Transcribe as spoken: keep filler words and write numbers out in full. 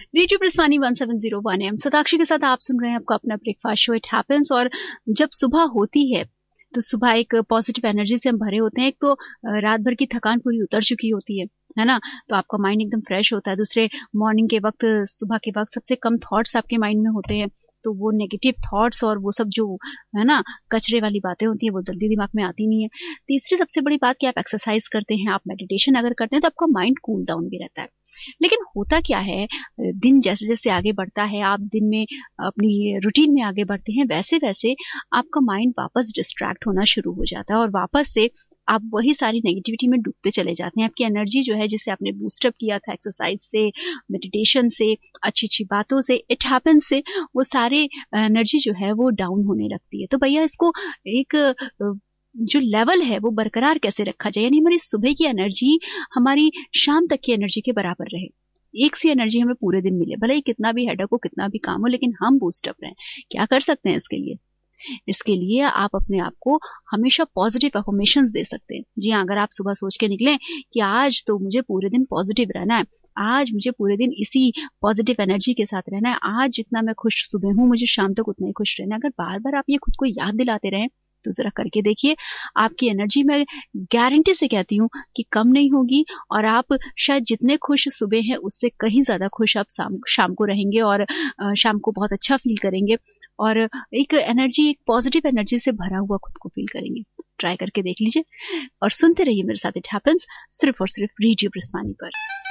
Radio प्रस्थानी one seven zero one M Satakshi के साथ आप सुन रहे हैं आपका अपना ब्रेकफास्ट शो इट हैपेंस। और जब सुबह होती है तो सुबह एक पॉजिटिव एनर्जी से हम भरे होते हैं। एक तो अ, रात भर की थकान पूरी उतर चुकी होती है है ना, तो आपका माइंड एकदम फ्रेश होता है। दूसरे मॉर्निंग के वक्त, सुबह के वक्त सबसे कम थॉट्स आपके माइंड में होते हैं, तो वो नेगेटिव थॉट्स और वो सब जो है ना कचरे वाली बातें होती हैं वो जल्दी दिमाग में आती नहीं है। तीसरी सबसे बड़ी बात कि आप एक्सरसाइज करते हैं, आप मेडिटेशन अगर करते हैं तो आपका माइंड कूल डाउन भी रहता है। लेकिन होता क्या है, दिन जैसे जैसे आगे बढ़ता है, आप दिन में अपनी रूटीन में आगे बढ़ते हैं, वैसे वैसे आपका माइंड वापस डिस्ट्रैक्ट होना शुरू हो जाता है और वापस से आप वही सारी नेगेटिविटी में डूबते चले जाते हैं। आपकी एनर्जी जो है, जिसे आपने बूस्टअप किया था एक्सरसाइज से, मेडिटेशन से, अच्छी अच्छी बातों से, इट हैपन से, वो सारे एनर्जी जो है वो डाउन होने लगती है। तो भैया इसको एक अ, जो लेवल है वो बरकरार कैसे रखा जाए, यानी हमारी सुबह की एनर्जी हमारी शाम तक की एनर्जी के बराबर रहे, एक सी एनर्जी हमें पूरे दिन मिले, भले ही कितना भी हेडेक हो, कितना भी काम हो, लेकिन हम बूस्टअप रहें। क्या कर सकते हैं इसके लिए? इसके लिए आप अपने आप को हमेशा पॉजिटिव अफर्मेशंस दे सकते हैं। जी हाँ, अगर आप सुबह सोच के निकलें कि आज तो मुझे पूरे दिन पॉजिटिव रहना है, आज मुझे पूरे दिन इसी पॉजिटिव एनर्जी के साथ रहना है, आज जितना मैं खुश सुबह हूँ मुझे शाम तक उतना ही खुश रहना है, अगर बार बार आप ये खुद को याद दिलाते रहें तो जरा करके देखिए, आपकी एनर्जी मैं गारंटी से कहती हूँ कि कम नहीं होगी और आप शायद जितने खुश सुबह हैं उससे कहीं ज्यादा खुश आप शाम शाम को रहेंगे और अ, शाम को बहुत अच्छा फील करेंगे और एक एनर्जी, एक पॉजिटिव एनर्जी से भरा हुआ खुद को फील करेंगे। ट्राई करके देख लीजिए और सुनते रहिए मेरे साथ इट हैपेंस, सिर्फ और सिर्फ रेडियो प्रस्थानी पर।